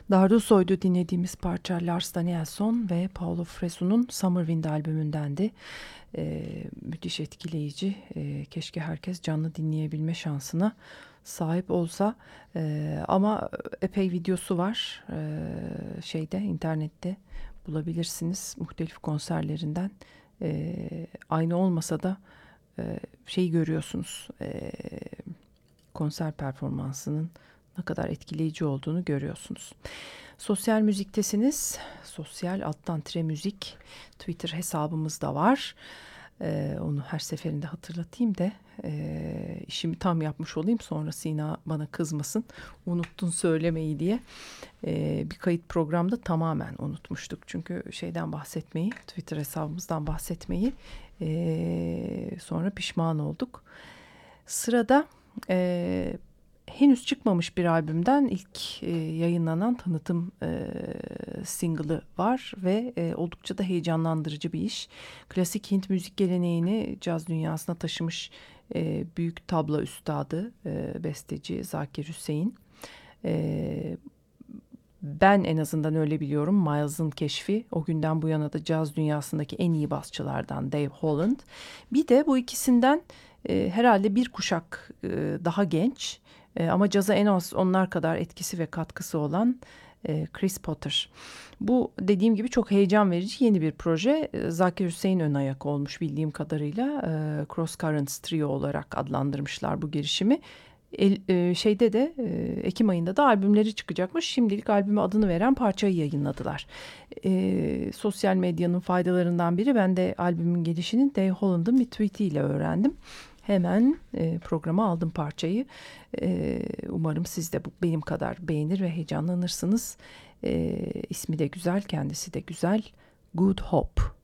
Darduso'ydu dinlediğimiz parça. Lars Danielsson ve Paulo Fresu'nun Summer Wind albümündendi. Müthiş etkileyici. Keşke herkes canlı dinleyebilme şansına sahip olsa. Ama epey videosu var. İnternette bulabilirsiniz. Muhtelif konserlerinden. Aynı olmasa da görüyorsunuz. Konser performansının ne kadar etkileyici olduğunu görüyorsunuz. Sosyal müziktesiniz. Sosyal alttan tire müzik Twitter hesabımız da var. Onu her seferinde hatırlatayım da işimi tam yapmış olayım. Sonra Sina bana kızmasın. Unuttun söylemeyi diye. Bir kayıt programda tamamen unutmuştuk. Çünkü bahsetmeyi, Twitter hesabımızdan bahsetmeyi sonra pişman olduk. Sırada henüz çıkmamış bir albümden ilk yayınlanan tanıtım single'ı var ve oldukça da heyecanlandırıcı bir iş. Klasik Hint müzik geleneğini caz dünyasına taşımış büyük tabla üstadı, besteci Zakir Hüseyin. Ben en azından öyle biliyorum. Miles'ın keşfi, o günden bu yana da caz dünyasındaki en iyi basçılardan Dave Holland. Bir de bu ikisinden herhalde bir kuşak daha genç ama caza en az onlar kadar etkisi ve katkısı olan Chris Potter. Bu dediğim gibi çok heyecan verici yeni bir proje. Zakir Hüseyin ön ayak olmuş bildiğim kadarıyla. Cross Currents Trio olarak adlandırmışlar bu girişimi. Ekim ayında da albümleri çıkacakmış. Şimdilik albüme adını veren parçayı yayınladılar. Sosyal medyanın faydalarından biri, ben de albümün gelişini Dave Holland'ın bir tweetiyle öğrendim. Hemen programa aldım parçayı. Umarım siz de benim kadar beğenir ve heyecanlanırsınız. İsmi de güzel, kendisi de güzel. Good Hope.